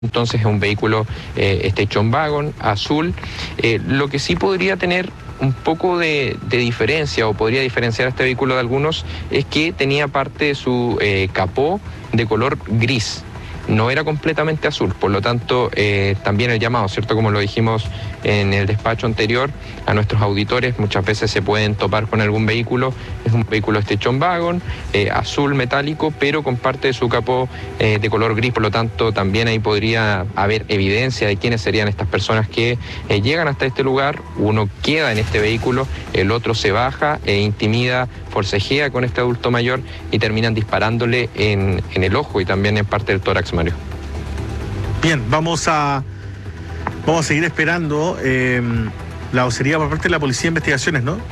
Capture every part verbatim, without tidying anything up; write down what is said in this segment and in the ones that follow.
Entonces es un vehículo eh, station wagon, azul. Eh, lo que sí podría tener un poco de, de diferencia o podría diferenciar a este vehículo de algunos es que tenía parte de su eh, capó de color gris. No era completamente azul, por lo tanto eh, también el llamado, ¿cierto? Como lo dijimos en el despacho anterior, a nuestros auditores muchas veces se pueden topar con algún vehículo, es un vehículo station wagon, eh, azul metálico, pero con parte de su capó eh, de color gris, por lo tanto también ahí podría haber evidencia de quiénes serían estas personas que eh, llegan hasta este lugar, uno queda en este vehículo, el otro se baja e intimida, forcejea con este adulto mayor y terminan disparándole en, en el ojo y también en parte del tórax, Mario. Bien, vamos a vamos a seguir esperando eh, la vocería por parte de la Policía de Investigaciones, ¿no?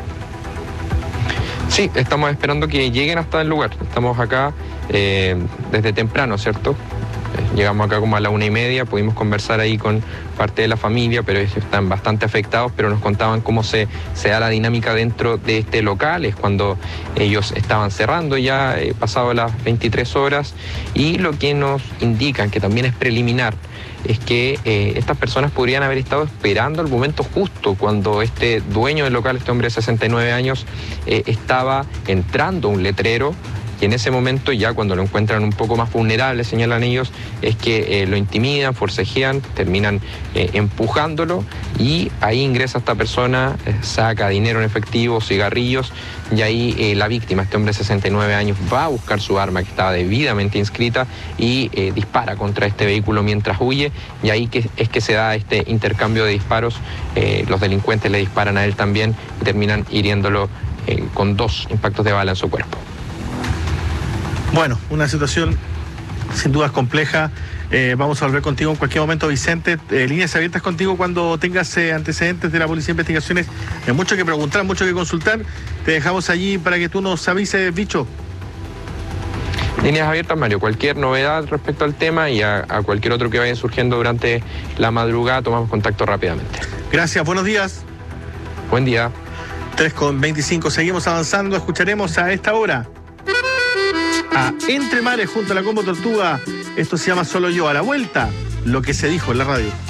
Sí, estamos esperando que lleguen hasta el lugar. Estamos acá eh, desde temprano, ¿cierto? Llegamos acá como a la una y media, pudimos conversar ahí con parte de la familia, pero ellos están bastante afectados, pero nos contaban cómo se, se da la dinámica dentro de este local, es cuando ellos estaban cerrando ya, eh, pasado las veintitrés horas, y lo que nos indican, que también es preliminar, es que eh, estas personas podrían haber estado esperando el momento justo cuando este dueño del local, este hombre de sesenta y nueve años, eh, estaba entrando a un letrero. Y en ese momento, ya cuando lo encuentran un poco más vulnerable, señalan ellos, es que eh, lo intimidan, forcejean, terminan eh, empujándolo y ahí ingresa esta persona, eh, saca dinero en efectivo, cigarrillos, y ahí eh, la víctima, este hombre de sesenta y nueve años, va a buscar su arma que estaba debidamente inscrita y eh, dispara contra este vehículo mientras huye, y ahí que, es que se da este intercambio de disparos, eh, los delincuentes le disparan a él también y terminan hiriéndolo eh, con dos impactos de bala en su cuerpo. Bueno, una situación sin dudas compleja. Eh, vamos a volver contigo en cualquier momento, Vicente. Eh, líneas abiertas contigo cuando tengas eh, antecedentes de la Policía de Investigaciones. Hay mucho que preguntar, mucho que consultar. Te dejamos allí para que tú nos avises, bicho. Líneas abiertas, Mario. Cualquier novedad respecto al tema y a, a cualquier otro que vaya surgiendo durante la madrugada, tomamos contacto rápidamente. Gracias, buenos días. Buen día. tres con veinticinco, seguimos avanzando. Escucharemos a esta hora a Entre Mares junto a la Combo Tortuga. Esto se llama Solo Yo. A la vuelta, lo que se dijo en la radio.